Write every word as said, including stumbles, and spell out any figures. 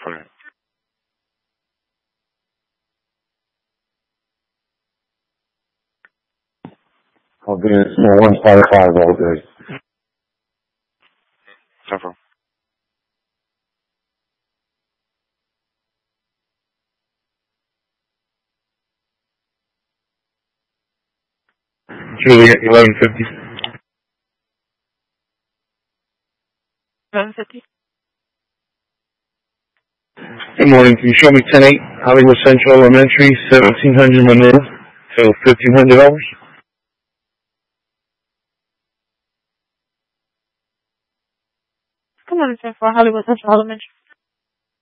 Right. I'll be in one forty-five all day. No problem. Juliet, eleven fifty. eleven fifty. Good morning. Can you show me ten eight Hollywood Central Elementary, seventeen hundred Monroe, so fifteen hundred dollars? Good morning, sir, for Hollywood Central Elementary.